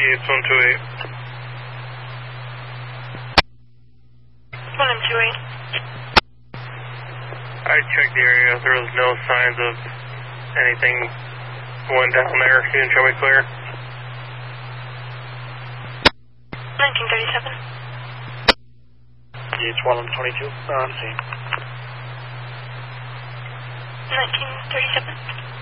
It's 128. 128. I checked the area. There was no signs of anything going down there. You can show me clear. 1937. It's 122. On scene. 1937.